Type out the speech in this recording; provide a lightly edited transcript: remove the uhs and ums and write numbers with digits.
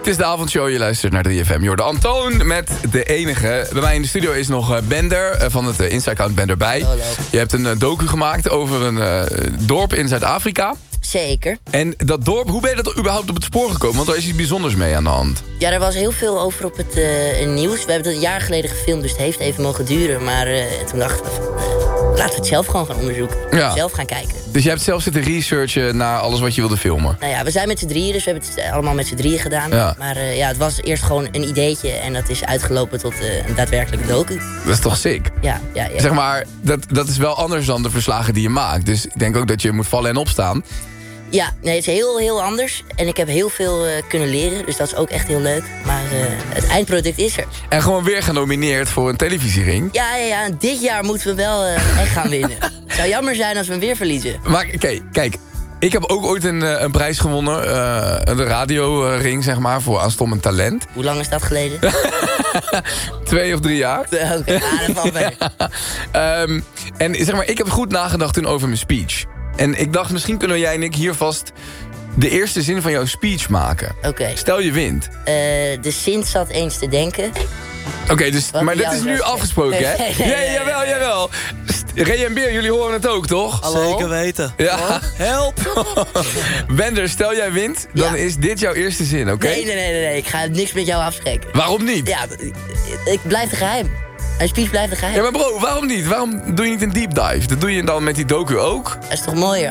is de avondshow, je luistert naar 3FM. Je hoorde Antoon met de enige. Bij mij in de studio is nog Bender van het Insta-account Ben erbij. Hallo. Je hebt een docu gemaakt over een dorp in Zuid-Afrika. Zeker. En dat dorp, hoe ben je dat überhaupt op het spoor gekomen? Want er is iets bijzonders mee aan de hand. Ja, er was heel veel over op het nieuws. We hebben het een jaar geleden gefilmd, dus het heeft even mogen duren. Maar toen dachten we van, laten we het zelf gewoon gaan onderzoeken. Ja. Zelf gaan kijken. Dus je hebt zelf zitten researchen naar alles wat je wilde filmen. Nou ja, we zijn met z'n drieën, dus we hebben het allemaal met z'n drieën gedaan. Ja. Maar het was eerst gewoon een ideetje en dat is uitgelopen tot een daadwerkelijke docu. Dat is toch sick? Ja. Zeg maar, dat is wel anders dan de verslagen die je maakt. Dus ik denk ook dat je moet vallen en opstaan. Ja, nee, het is heel, heel anders. En ik heb heel veel kunnen leren, dus dat is ook echt heel leuk. Maar het eindproduct is er. En gewoon weer genomineerd voor een televisiering. Ja, dit jaar moeten we wel echt gaan winnen. Het zou jammer zijn als we hem weer verliezen. Maar kijk, ik heb ook ooit een prijs gewonnen. De radioring, zeg maar, voor aanstommend talent. Hoe lang is dat geleden? 2 of 3 jaar. Oké, dat valt mee. En zeg maar, ik heb goed nagedacht toen over mijn speech. En ik dacht, misschien kunnen jij en ik hier vast de eerste zin van jouw speech maken. Oké. Stel je wint. De Sint zat eens te denken. Oké, dus, Wat maar die dit is jou nu zegt. afgesproken, hè? Nee. Ja, jawel. Ray en Beer, jullie horen het ook, toch? Hallo? Zeker weten. Ja. Help! Bender, stel jij wint, dan Ja. is dit jouw eerste zin, oké? Nee. Ik ga niks met jou afspreken. Waarom niet? Ja, ik blijf een geheim. Mijn speech blijft een geheim. Ja, maar bro, waarom niet? Waarom doe je niet een deep dive? Dat doe je dan met die docu ook? Dat is toch mooier?